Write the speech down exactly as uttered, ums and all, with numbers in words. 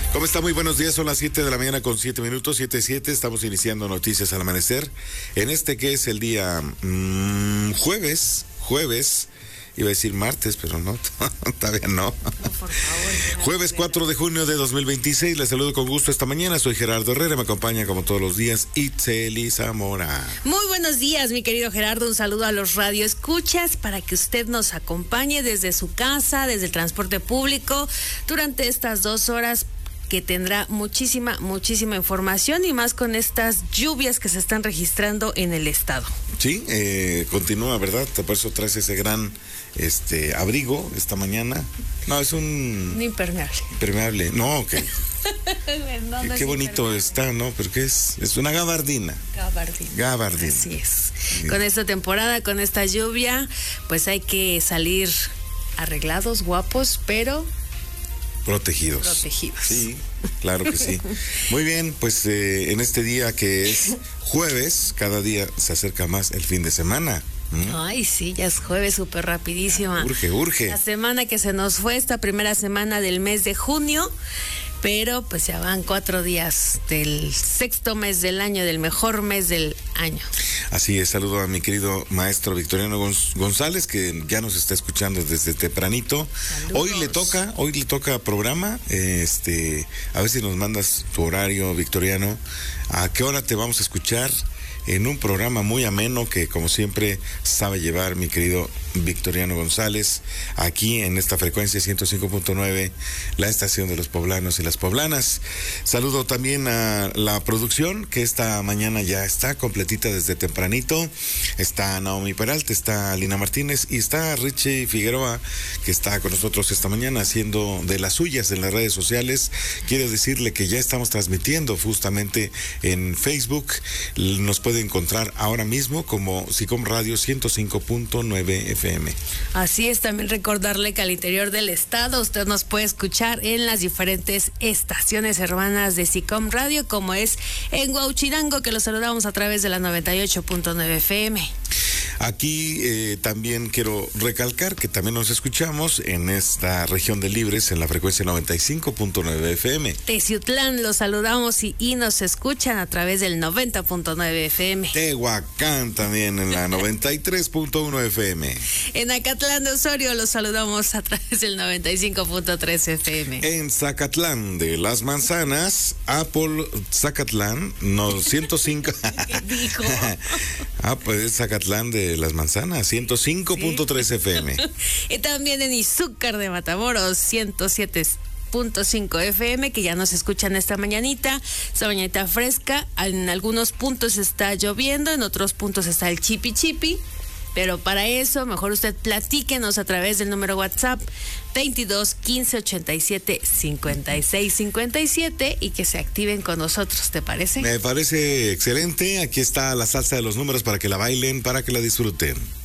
¿Cómo está? Muy buenos días, son las siete de la mañana con siete minutos, siete siete, estamos iniciando Noticias al Amanecer, en este que es el día mmm, jueves, jueves, iba a decir martes, pero no, todavía no. No, por favor. Jueves cuatro de junio de dos mil veintiséis, les saludo con gusto esta mañana, soy Gerardo Herrera, me acompaña como todos los días Itzeli Zamora. Muy buenos días, mi querido Gerardo, un saludo a los radioescuchas para que usted nos acompañe desde su casa, desde el transporte público, durante estas dos horas que tendrá muchísima, muchísima información y más con estas lluvias que se están registrando en el estado. Sí, eh, continúa, ¿verdad? Por eso traes ese gran este abrigo esta mañana. No, es un... Un impermeable. Impermeable, no, ok. no, no qué bonito está, ¿no? Pero ¿qué es? Es una gabardina. Gabardina. Gabardina. Así es. Sí. Con esta temporada, con esta lluvia, pues hay que salir arreglados, guapos, pero... Protegidos. Protegidos. Sí, claro que sí. Muy bien, pues eh, en este día que es jueves, cada día se acerca más el fin de semana. ¿Mm? Ay, sí, ya es jueves, súper rapidísima. Urge, urge. La semana que se nos fue, esta primera semana del mes de junio, pero pues ya van cuatro días del sexto mes del año, del mejor mes del año. Así es, saludo a mi querido maestro Victoriano González, que ya nos está escuchando desde tempranito. Saludos. Hoy le toca, hoy le toca programa, este, a ver si nos mandas tu horario, Victoriano, a qué hora te vamos a escuchar en un programa muy ameno que como siempre sabe llevar mi querido Victoriano González, aquí en esta frecuencia ciento cinco punto nueve, la estación de los poblanos y las poblanas. Saludo también a la producción que esta mañana ya está completita desde tempranito. Está Naomi Peralta, está Lina Martínez y está Richie Figueroa, que está con nosotros esta mañana haciendo de las suyas en las redes sociales. Quiero decirle que ya estamos transmitiendo justamente en Facebook. Nos puede encontrar ahora mismo como SICOM Radio ciento cinco punto nueve F M. Así es, también recordarle que al interior del estado usted nos puede escuchar en las diferentes estaciones hermanas de SICOM Radio, como es en Huauchirango, que los saludamos a través de la noventa y ocho punto nueve F M. Aquí eh, también quiero recalcar que también nos escuchamos en esta región de Libres en la frecuencia noventa y cinco punto nueve F M. Teciutlán, los saludamos y, y nos escuchan a través del noventa punto nueve F M. Tehuacán también en la noventa y tres punto uno F M. En Acatlán de Osorio los saludamos a través del noventa y cinco punto tres F M. En Zacatlán de las Manzanas, Apple Zacatlán, no, ciento cinco. ¿Qué dijo? Ah, pues es Zacatlán de las Manzanas, ciento cinco punto tres ¿Sí? F M. Y también en Izúcar de Matamoros, ciento siete punto cinco F M, que ya nos escuchan esta mañanita, esta mañanita fresca. En algunos puntos está lloviendo, en otros puntos está el chipi chipi. Pero para eso, mejor usted platíquenos a través del número WhatsApp veintidós quince ochenta y siete cincuenta y seis cincuenta y siete y que se activen con nosotros, ¿te parece? Me parece excelente. Aquí está la salsa de los números para que la bailen, para que la disfruten.